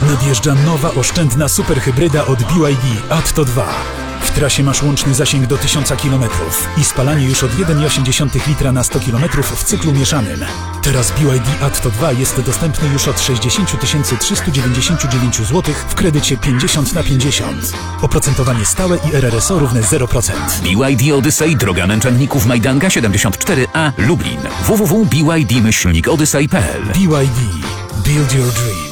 Nadjeżdża nowa, oszczędna superhybryda od BYD Atto 2. W trasie masz łączny zasięg do 1000 km i spalanie już od 1,8 litra na 100 km w cyklu mieszanym. Teraz BYD Atto 2 jest dostępny już od 60 399 zł w kredycie 50/50. Oprocentowanie stałe i RRSO równe 0%. BYD Odyssey, droga Męczenników Majdanka 74A, Lublin. www.byd-odyssey.pl. BYD. Build your dream.